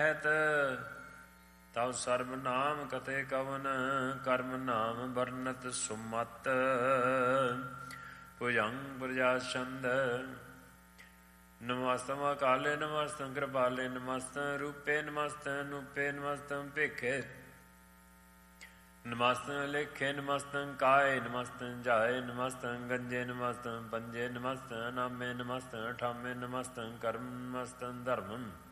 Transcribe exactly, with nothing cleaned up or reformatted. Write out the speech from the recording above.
ਤਵ ਸਰਬ ਨਾਮ ਕਤੇ ਕਵਨ ਕਰਮ ਨਾਮ ਵਰਨਤ ਸੁਮਤ ਭੁਜੰਗ ਪ੍ਰਜਾਛੰਦ ਨਮਸਤਮ ਅਕਾਲੇ ਨਮਸਤੰ ਕਿਰਪਾਲੇ ਨਮਸਤੰ ਰੂਪੇ ਨਮਸਤੰ ਨੂਪੇ ਨਮਸਤੰ ਭੇਖੇ ਨਮਸਤੰ ਲੇਖੇ ਨਮਸਤੰ ਕਾਏ ਨਮਸਤੰ ਜਾਏ ਨਮਸਤੰ ਗੰਜੇ ਨਮਸਤੰ ਪੰਜੇ ਨਮਸਤੰ ਨਾਮੇ ਨਮਸਤੰ ਠਾਮੇ ਨਮਸਤੰ ਕਰਮ ਨਮਸਤੰ ਧਰਮੰ